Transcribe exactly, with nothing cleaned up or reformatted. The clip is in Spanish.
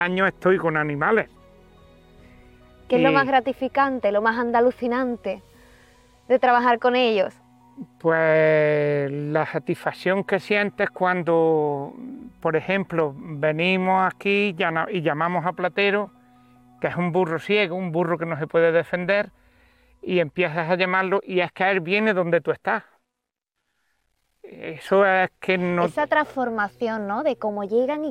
años estoy con animales. ¿Qué es lo Y, más gratificante, lo más andalucinante de trabajar con ellos? Pues la satisfacción que sientes cuando, por ejemplo, venimos aquí y llamamos a Platero, que es un burro ciego, un burro que no se puede defender, y empiezas a llamarlo y es que él viene donde tú estás. Eso es que no... Esa transformación, ¿no? De cómo llegan y